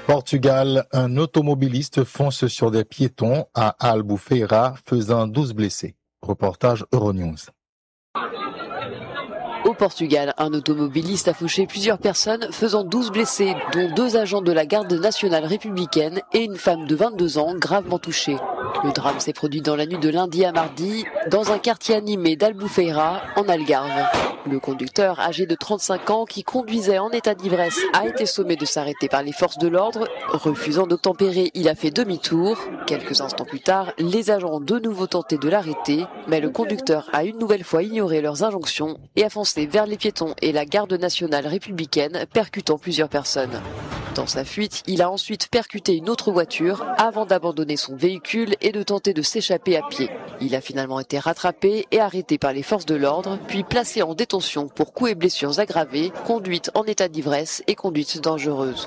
Portugal, un automobiliste fonce sur des piétons à Albufeira, faisant 12 blessés. Reportage Euronews. Au Portugal, un automobiliste a fauché plusieurs personnes, faisant 12 blessés, dont 2 agents de la garde nationale républicaine et une femme de 22 ans gravement touchée. Le drame s'est produit dans la nuit de lundi à mardi, dans un quartier animé d'Albufeira, en Algarve. Le conducteur, âgé de 35 ans, qui conduisait en état d'ivresse, a été sommé de s'arrêter par les forces de l'ordre. Refusant d'obtempérer, il a fait demi-tour. Quelques instants plus tard, les agents ont de nouveau tenté de l'arrêter, mais le conducteur a une nouvelle fois ignoré leurs injonctions et a foncé vers les piétons et la garde nationale républicaine, percutant plusieurs personnes. Dans sa fuite, il a ensuite percuté une autre voiture avant d'abandonner son véhicule et de tenter de s'échapper à pied. Il a finalement été rattrapé et arrêté par les forces de l'ordre, puis placé en détention pour coups et blessures aggravées, conduite en état d'ivresse et conduite dangereuse.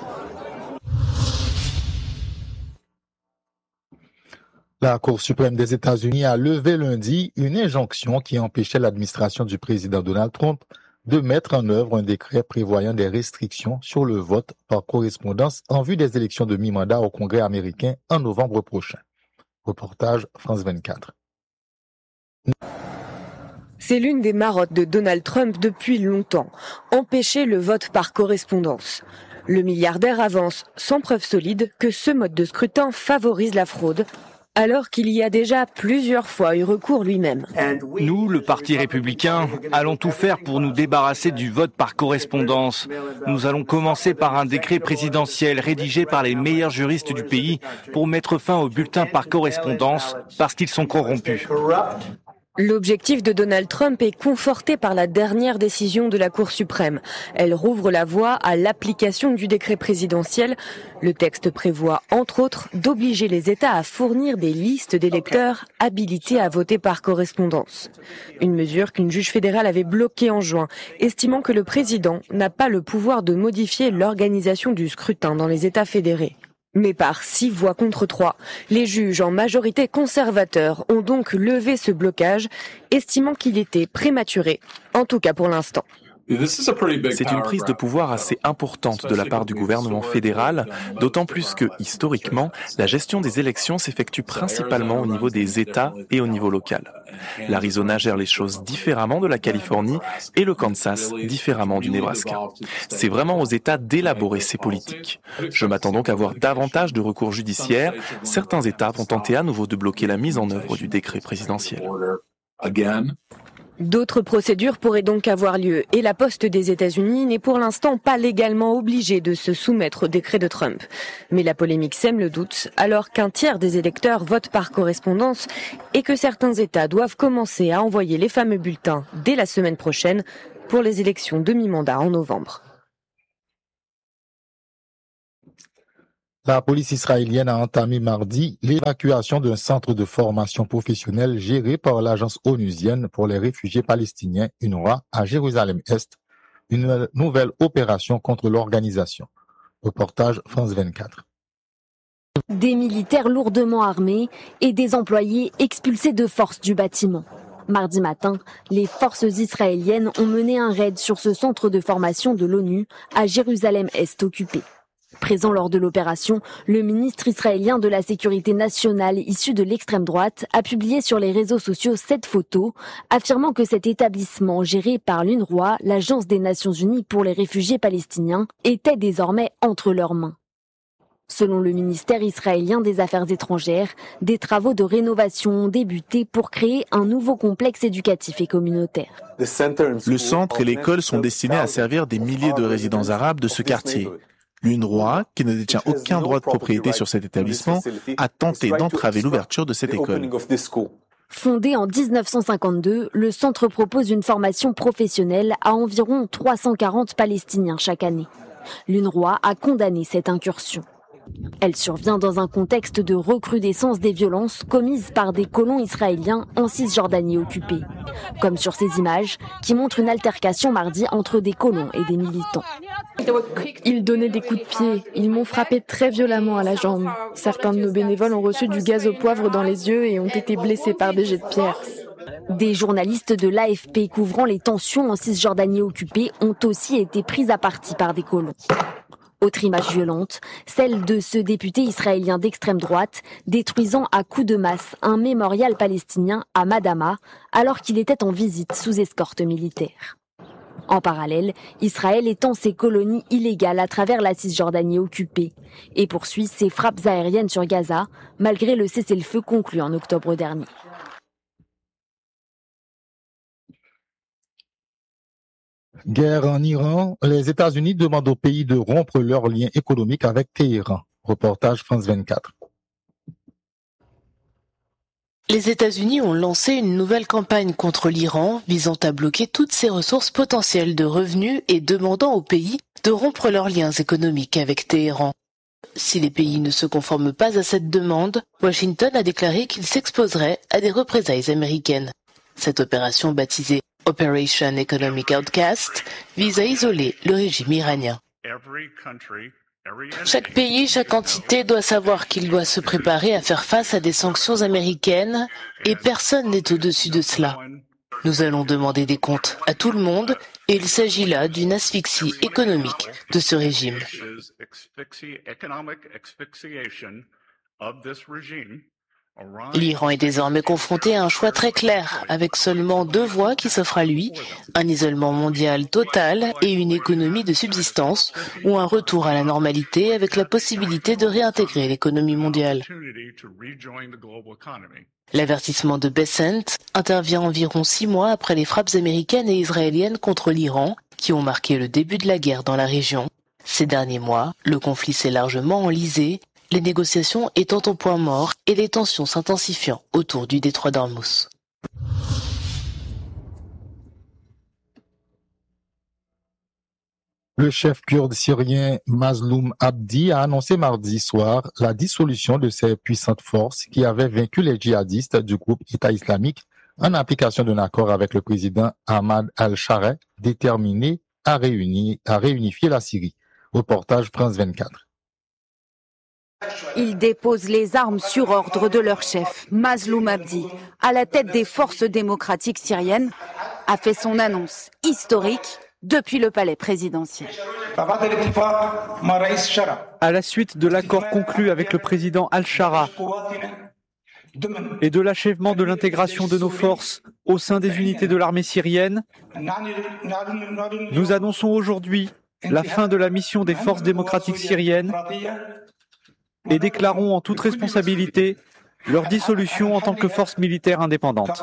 La Cour suprême des États-Unis a levé lundi une injonction qui empêchait l'administration du président Donald Trump de mettre en œuvre un décret prévoyant des restrictions sur le vote par correspondance en vue des élections de mi-mandat au Congrès américain en novembre prochain. Reportage France 24. C'est l'une des marottes de Donald Trump depuis longtemps, empêcher le vote par correspondance. Le milliardaire avance, sans preuve solide, que ce mode de scrutin favorise la fraude, alors qu'il y a déjà plusieurs fois eu recours lui-même. Nous, le Parti républicain, allons tout faire pour nous débarrasser du vote par correspondance. Nous allons commencer par un décret présidentiel rédigé par les meilleurs juristes du pays pour mettre fin aux bulletins par correspondance parce qu'ils sont corrompus. L'objectif de Donald Trump est conforté par la dernière décision de la Cour suprême. Elle rouvre la voie à l'application du décret présidentiel. Le texte prévoit, entre autres, d'obliger les États à fournir des listes d'électeurs habilités à voter par correspondance. Une mesure qu'une juge fédérale avait bloquée en juin, estimant que le président n'a pas le pouvoir de modifier l'organisation du scrutin dans les États fédérés. Mais par 6 voix contre 3, les juges en majorité conservateurs ont donc levé ce blocage, estimant qu'il était prématuré, en tout cas pour l'instant. C'est une prise de pouvoir assez importante de la part du gouvernement fédéral, d'autant plus que, historiquement, la gestion des élections s'effectue principalement au niveau des États et au niveau local. L'Arizona gère les choses différemment de la Californie et le Kansas différemment du Nebraska. C'est vraiment aux États d'élaborer ces politiques. Je m'attends donc à voir davantage de recours judiciaires. Certains États vont tenter à nouveau de bloquer la mise en œuvre du décret présidentiel. D'autres procédures pourraient donc avoir lieu et la Poste des États-Unis n'est pour l'instant pas légalement obligée de se soumettre au décret de Trump. Mais la polémique sème le doute alors qu'un tiers des électeurs votent par correspondance et que certains États doivent commencer à envoyer les fameux bulletins dès la semaine prochaine pour les élections de mi-mandat en novembre. La police israélienne a entamé mardi l'évacuation d'un centre de formation professionnelle géré par l'agence onusienne pour les réfugiés palestiniens UNRWA à Jérusalem-Est, une nouvelle opération contre l'organisation. Reportage France 24. Des militaires lourdement armés et des employés expulsés de force du bâtiment. Mardi matin, les forces israéliennes ont mené un raid sur ce centre de formation de l'ONU à Jérusalem-Est occupé. Présent lors de l'opération, le ministre israélien de la Sécurité nationale issu de l'extrême droite a publié sur les réseaux sociaux cette photo, affirmant que cet établissement géré par l'UNRWA, l'Agence des Nations Unies pour les réfugiés palestiniens, était désormais entre leurs mains. Selon le ministère israélien des Affaires étrangères, des travaux de rénovation ont débuté pour créer un nouveau complexe éducatif et communautaire. Le centre et l'école sont destinés à servir des milliers de résidents arabes de ce quartier. L'UNRWA, qui ne détient aucun droit de propriété sur cet établissement, a tenté d'entraver l'ouverture de cette école. Fondé en 1952, le centre propose une formation professionnelle à environ 340 Palestiniens chaque année. L'UNRWA a condamné cette incursion. Elle survient dans un contexte de recrudescence des violences commises par des colons israéliens en Cisjordanie occupée. Comme sur ces images qui montrent une altercation mardi entre des colons et des militants. Ils donnaient des coups de pied, ils m'ont frappé très violemment à la jambe. Certains de nos bénévoles ont reçu du gaz au poivre dans les yeux et ont été blessés par des jets de pierre. Des journalistes de l'AFP couvrant les tensions en Cisjordanie occupée ont aussi été pris à partie par des colons. Autre image violente, celle de ce député israélien d'extrême droite détruisant à coups de masse un mémorial palestinien à Madama alors qu'il était en visite sous escorte militaire. En parallèle, Israël étend ses colonies illégales à travers la Cisjordanie occupée et poursuit ses frappes aériennes sur Gaza malgré le cessez-le-feu conclu en octobre dernier. Guerre en Iran, les États-Unis demandent au pays de rompre leurs liens économiques avec Téhéran. Reportage France 24. Les États-Unis ont lancé une nouvelle campagne contre l'Iran visant à bloquer toutes ses ressources potentielles de revenus et demandant au pays de rompre leurs liens économiques avec Téhéran. Si les pays ne se conforment pas à cette demande, Washington a déclaré qu'il s'exposerait à des représailles américaines. Cette opération baptisée Operation Economic Outcast vise à isoler le régime iranien. Chaque pays, chaque entité doit savoir qu'il doit se préparer à faire face à des sanctions américaines et personne n'est au-dessus de cela. Nous allons demander des comptes à tout le monde et il s'agit là d'une asphyxie économique de ce régime. L'Iran est désormais confronté à un choix très clair, avec seulement 2 voies qui s'offrent à lui, un isolement mondial total et une économie de subsistance, ou un retour à la normalité avec la possibilité de réintégrer l'économie mondiale. L'avertissement de Bessent intervient environ 6 mois après les frappes américaines et israéliennes contre l'Iran, qui ont marqué le début de la guerre dans la région. Ces derniers mois, le conflit s'est largement enlisé, les négociations étant au point mort et les tensions s'intensifiant autour du détroit d'Ormuz. Le chef kurde syrien Mazloum Abdi a annoncé mardi soir la dissolution de ses puissantes forces qui avaient vaincu les djihadistes du groupe État islamique en application d'un accord avec le président Ahmad al-Shara déterminé à réunifier la Syrie. Reportage France 24. Ils déposent les armes sur ordre de leur chef, Mazloum Abdi, à la tête des forces démocratiques syriennes, a fait son annonce historique depuis le palais présidentiel. À la suite de l'accord conclu avec le président al-Shara et de l'achèvement de l'intégration de nos forces au sein des unités de l'armée syrienne, nous annonçons aujourd'hui la fin de la mission des forces démocratiques syriennes et déclarons en toute responsabilité leur dissolution en tant que force militaire indépendante.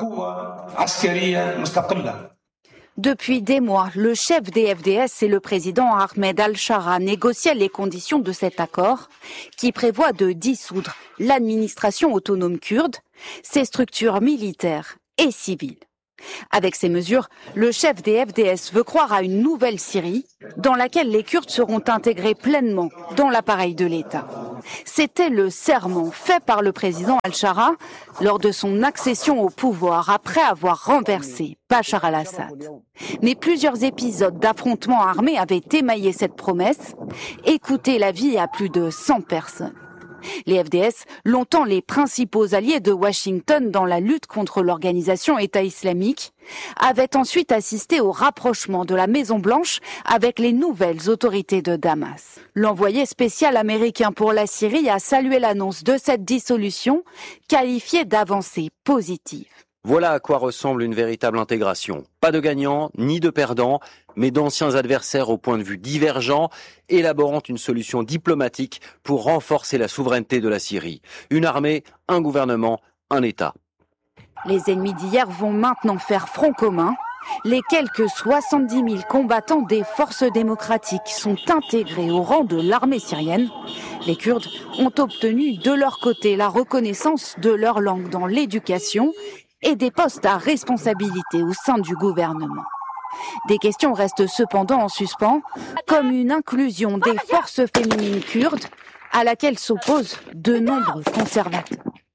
Depuis des mois, le chef des FDS et le président Ahmed al-Shara négociaient les conditions de cet accord qui prévoit de dissoudre l'administration autonome kurde, ses structures militaires et civiles. Avec ces mesures, le chef des FDS veut croire à une nouvelle Syrie dans laquelle les Kurdes seront intégrés pleinement dans l'appareil de l'État. C'était le serment fait par le président al-Shara lors de son accession au pouvoir après avoir renversé Bachar al-Assad. Mais plusieurs épisodes d'affrontements armés avaient émaillé cette promesse et coûté la vie à plus de 100 personnes. Les FDS, longtemps les principaux alliés de Washington dans la lutte contre l'organisation État islamique, avaient ensuite assisté au rapprochement de la Maison-Blanche avec les nouvelles autorités de Damas. L'envoyé spécial américain pour la Syrie a salué l'annonce de cette dissolution, qualifiée d'avancée positive. Voilà à quoi ressemble une véritable intégration. Pas de gagnants, ni de perdants, mais d'anciens adversaires au point de vue divergent, élaborant une solution diplomatique pour renforcer la souveraineté de la Syrie. Une armée, un gouvernement, un État. Les ennemis d'hier vont maintenant faire front commun. Les quelques 70 000 combattants des forces démocratiques sont intégrés au rang de l'armée syrienne. Les Kurdes ont obtenu de leur côté la reconnaissance de leur langue dans l'éducation et des postes à responsabilité au sein du gouvernement. Des questions restent cependant en suspens, comme une inclusion des forces féminines kurdes, à laquelle s'opposent de nombreux conservateurs.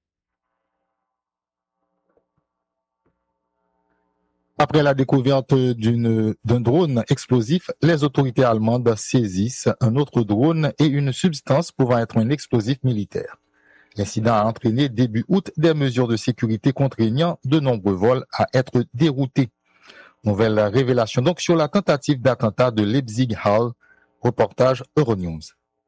Après la découverte d'un drone explosif, les autorités allemandes saisissent un autre drone et une substance pouvant être un explosif militaire. L'incident a entraîné début août des mesures de sécurité contraignant de nombreux vols à être déroutés. Nouvelle révélation donc sur la tentative d'attentat de Leipzig-Halle Reportage Euronews.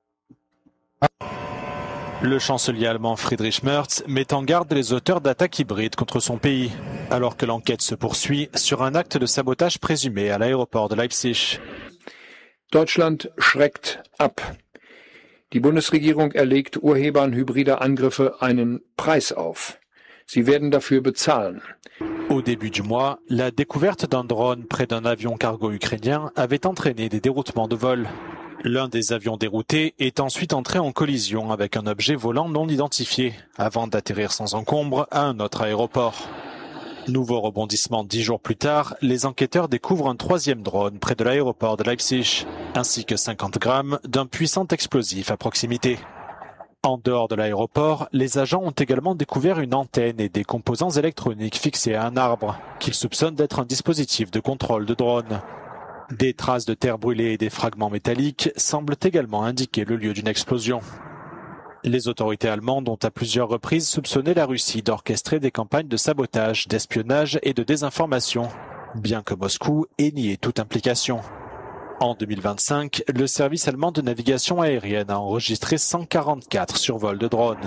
Le chancelier allemand Friedrich Merz met en garde les auteurs d'attaques hybrides contre son pays, alors que l'enquête se poursuit sur un acte de sabotage présumé à l'aéroport de Leipzig. Deutschland schreckt ab. Die Bundesregierung erlegt Urhebern hybrider Angriffe einen Preis auf. Sie werden dafür bezahlen. Au début du mois, la découverte d'un drone près d'un avion cargo ukrainien avait entraîné des déroutements de vol. L'un des avions déroutés est ensuite entré en collision avec un objet volant non identifié, avant d'atterrir sans encombre à un autre aéroport. Nouveau rebondissement 10 jours plus tard, les enquêteurs découvrent un troisième drone près de l'aéroport de Leipzig, ainsi que 50 grammes d'un puissant explosif à proximité. En dehors de l'aéroport, les agents ont également découvert une antenne et des composants électroniques fixés à un arbre, qu'ils soupçonnent d'être un dispositif de contrôle de drone. Des traces de terre brûlée et des fragments métalliques semblent également indiquer le lieu d'une explosion. Les autorités allemandes ont à plusieurs reprises soupçonné la Russie d'orchestrer des campagnes de sabotage, d'espionnage et de désinformation, bien que Moscou ait nié toute implication. En 2025, le service allemand de navigation aérienne a enregistré 144 survols de drones.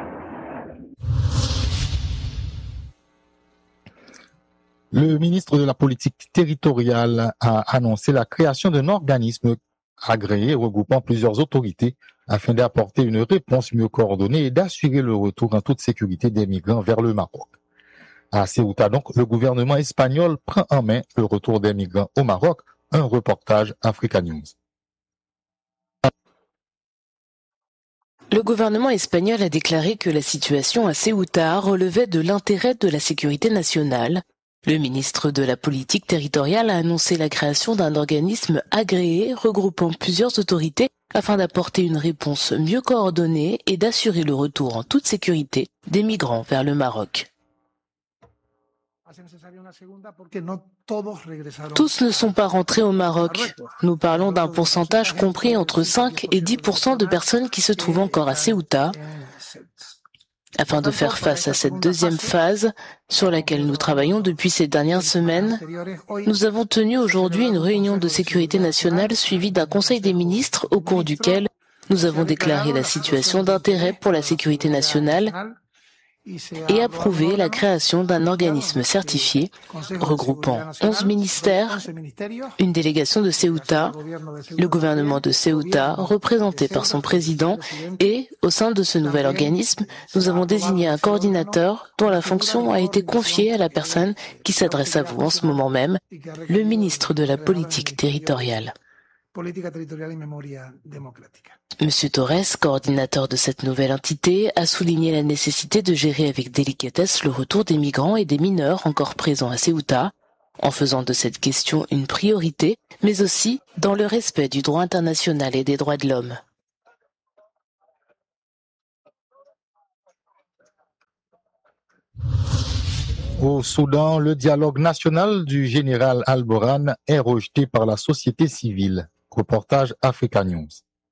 Le ministre de la Politique territoriale a annoncé la création d'un organisme agréé regroupant plusieurs autorités afin d'apporter une réponse mieux coordonnée et d'assurer le retour en toute sécurité des migrants vers le Maroc. À Ceuta donc, le gouvernement espagnol prend en main le retour des migrants au Maroc. Un reportage Africa News. Le gouvernement espagnol a déclaré que la situation à Ceuta relevait de l'intérêt de la sécurité nationale. Le ministre de la Politique territoriale a annoncé la création d'un organisme agréé regroupant plusieurs autorités afin d'apporter une réponse mieux coordonnée et d'assurer le retour en toute sécurité des migrants vers le Maroc. Tous ne sont pas rentrés au Maroc. Nous parlons d'un pourcentage compris entre 5 et 10% de personnes qui se trouvent encore à Ceuta. Afin de faire face à cette deuxième phase, sur laquelle nous travaillons depuis ces dernières semaines, nous avons tenu aujourd'hui une réunion de sécurité nationale suivie d'un conseil des ministres au cours duquel nous avons déclaré la situation d'intérêt pour la sécurité nationale et approuvé la création d'un organisme certifié regroupant 11 ministères, une délégation de Ceuta, le gouvernement de Ceuta représenté par son président et, au sein de ce nouvel organisme, nous avons désigné un coordinateur dont la fonction a été confiée à la personne qui s'adresse à vous en ce moment même, le ministre de la Politique territoriale. Monsieur Torres, coordinateur de cette nouvelle entité, a souligné la nécessité de gérer avec délicatesse le retour des migrants et des mineurs encore présents à Ceuta, en faisant de cette question une priorité, mais aussi dans le respect du droit international et des droits de l'homme. Au Soudan, le dialogue national du général Al-Burhan est rejeté par la société civile. Reportage Africa News.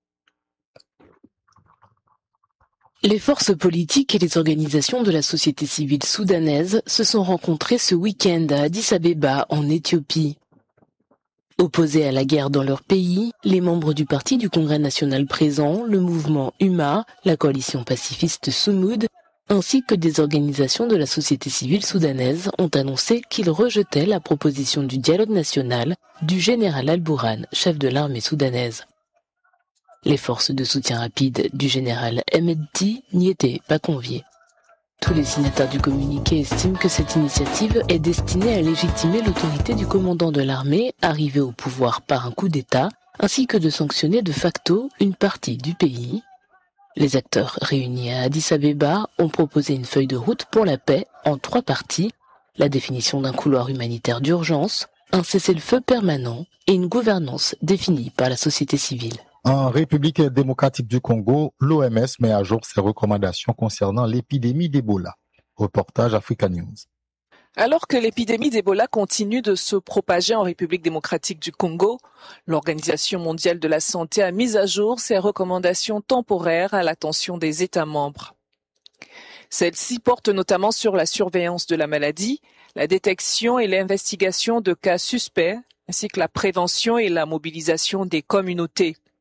Les forces politiques et les organisations de la société civile soudanaise se sont rencontrées ce week-end à Addis Abeba, en Éthiopie. Opposés à la guerre dans leur pays, les membres du Parti du Congrès national présent, le mouvement UMA, la coalition pacifiste Soumoud, ainsi que des organisations de la société civile soudanaise ont annoncé qu'ils rejetaient la proposition du dialogue national du général Al-Burhan, chef de l'armée soudanaise. Les forces de soutien rapide du général Hemedti n'y étaient pas conviées. Tous les signataires du communiqué estiment que cette initiative est destinée à légitimer l'autorité du commandant de l'armée arrivé au pouvoir par un coup d'État, ainsi que de sanctionner de facto une partie du pays. Les acteurs réunis à Addis Abeba ont proposé une feuille de route pour la paix en 3 parties, la définition d'un couloir humanitaire d'urgence, un cessez-le-feu permanent et une gouvernance définie par la société civile. En République démocratique du Congo, l'OMS met à jour ses recommandations concernant l'épidémie d'Ebola. Reportage Africa News. Alors que l'épidémie d'Ebola continue de se propager en République démocratique du Congo, l'Organisation mondiale de la santé a mis à jour ses recommandations temporaires à l'attention des États membres. Celles-ci portent notamment sur la surveillance de la maladie, la détection et l'investigation de cas suspects, ainsi que la prévention et la mobilisation des communautés.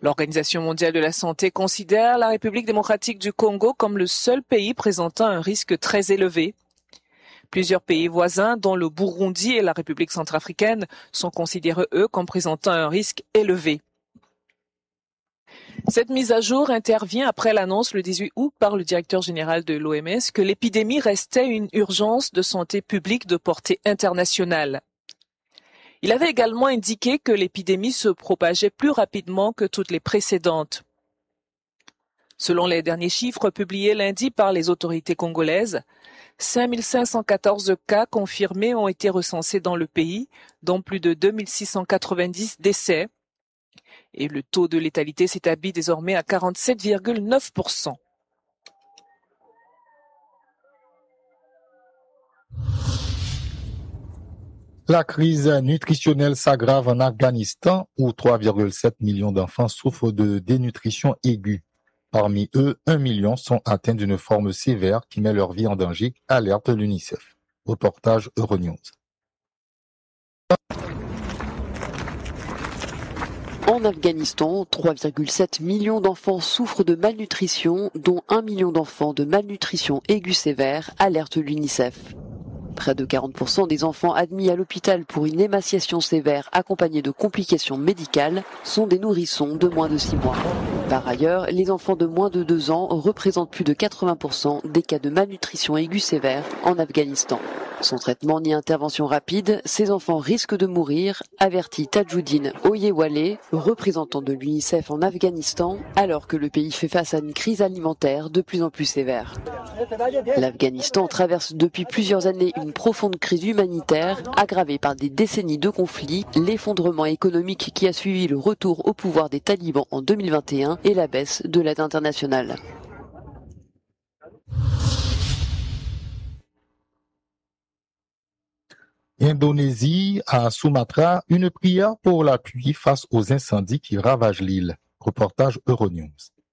L'Organisation mondiale de la santé considère la République démocratique du Congo comme le seul pays présentant un risque très élevé. Plusieurs pays voisins, dont le Burundi et la République centrafricaine, sont considérés, eux, comme présentant un risque élevé. Cette mise à jour intervient après l'annonce le 18 août par le directeur général de l'OMS que l'épidémie restait une urgence de santé publique de portée internationale. Il avait également indiqué que l'épidémie se propageait plus rapidement que toutes les précédentes. Selon les derniers chiffres publiés lundi par les autorités congolaises, 5514 cas confirmés ont été recensés dans le pays, dont plus de 2690 décès. Et le taux de létalité s'établit désormais à 47,9%. La crise nutritionnelle s'aggrave en Afghanistan où 3,7 millions d'enfants souffrent de dénutrition aiguë. Parmi eux, 1 million sont atteints d'une forme sévère qui met leur vie en danger, alerte l'UNICEF. Reportage Euronews. En Afghanistan, 3,7 millions d'enfants souffrent de malnutrition, dont 1 million d'enfants de malnutrition aiguë sévère, alerte l'UNICEF. Près de 40% des enfants admis à l'hôpital pour une émaciation sévère accompagnée de complications médicales sont des nourrissons de moins de 6 mois. Par ailleurs, les enfants de moins de 2 ans représentent plus de 80% des cas de malnutrition aiguë sévère en Afghanistan. Sans traitement ni intervention rapide, ces enfants risquent de mourir, avertit Tajuddin Oyewale, représentant de l'UNICEF en Afghanistan, alors que le pays fait face à une crise alimentaire de plus en plus sévère. L'Afghanistan traverse depuis plusieurs années une profonde crise humanitaire, aggravée par des décennies de conflits, l'effondrement économique qui a suivi le retour au pouvoir des talibans en 2021 et la baisse de l'aide internationale. Indonésie, à Sumatra, une prière pour la pluie face aux incendies qui ravagent l'île. Reportage Euronews.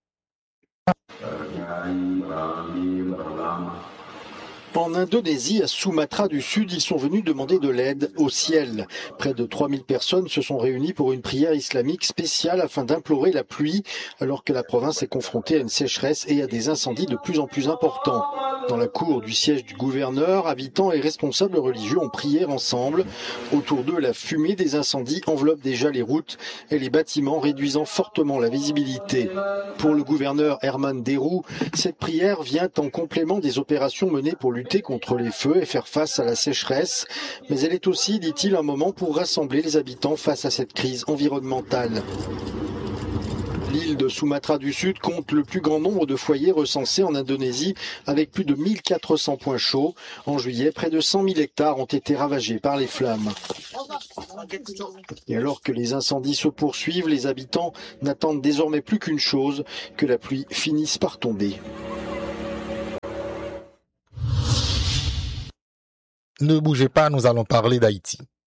En Indonésie, à Sumatra du Sud, ils sont venus demander de l'aide au ciel. Près de 3000 personnes se sont réunies pour une prière islamique spéciale afin d'implorer la pluie, alors que la province est confrontée à une sécheresse et à des incendies de plus en plus importants. Dans la cour du siège du gouverneur, habitants et responsables religieux ont prié ensemble. Autour d'eux, la fumée des incendies enveloppe déjà les routes et les bâtiments, réduisant fortement la visibilité. Pour le gouverneur Herman Deru, cette prière vient en complément des opérations menées pour lutter contre les feux et faire face à la sécheresse. Mais elle est aussi, dit-il, un moment pour rassembler les habitants face à cette crise environnementale. L'île de Sumatra du Sud compte le plus grand nombre de foyers recensés en Indonésie, avec plus de 1400 points chauds. En juillet, près de 100 000 hectares ont été ravagés par les flammes. Et alors que les incendies se poursuivent, les habitants n'attendent désormais plus qu'une chose, que la pluie finisse par tomber. Ne bougez pas, nous allons parler d'Haïti.